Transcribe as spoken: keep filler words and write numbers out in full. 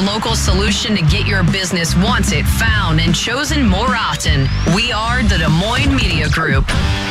local solution to get your business wanted, found, and chosen more often. We are the Des Moines Media Group.